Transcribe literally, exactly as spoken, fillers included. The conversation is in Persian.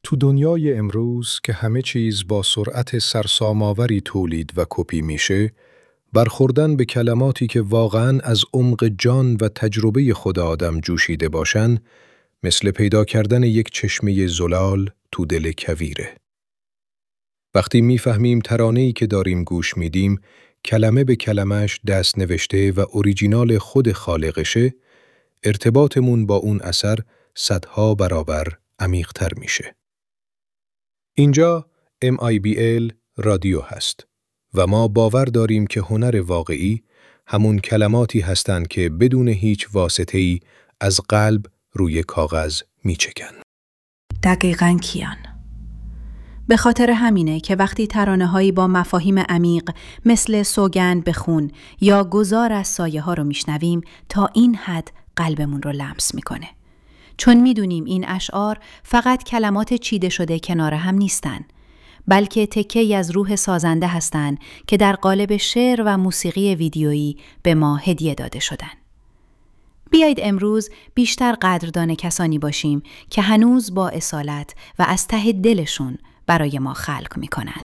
تو دنیای امروز که همه چیز با سرعت سرسام‌آوری تولید و کپی میشه، برخوردن به کلماتی که واقعاً از عمق جان و تجربه خود آدم جوشیده باشن، مثل پیدا کردن یک چشمه زلال تو دل کویره. وقتی میفهمیم ترانه‌ای که داریم گوش میدیم، کلمه به کلمش دست نوشته و اوریجینال خود خالقشه، ارتباطمون با اون اثر صدها برابر عمیق‌تر میشه. اینجا ام آی بی ال رادیو هست و ما باور داریم که هنر واقعی همون کلماتی هستند که بدون هیچ واسطه‌ای از قلب روی کاغذ میچکن. دقیقاً کیان. به خاطر همینه که وقتی ترانه‌هایی با مفاهیم عمیق مثل سوگند به خون یا گذار از سایه ها رو میشنویم، تا این حد قلبمون رو لمس میکنه. چون میدونیم این اشعار فقط کلمات چیده شده کنار هم نیستن، بلکه تکه‌ای از روح سازنده هستن که در قالب شعر و موسیقی ویدیویی به ما هدیه داده شدن. بیایید امروز بیشتر قدردان کسانی باشیم که هنوز با اصالت و از ته دلشون برای ما خلق میکنن.